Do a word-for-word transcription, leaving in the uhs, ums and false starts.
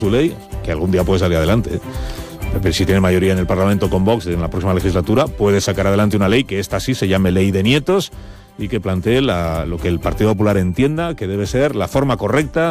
su ley, que algún día puede salir adelante, ¿eh? Pero si tiene mayoría en el Parlamento con Vox en la próxima legislatura, puede sacar adelante una ley que esta sí se llame Ley de Nietos y que plantee la, lo que el Partido Popular entienda que debe ser la forma correcta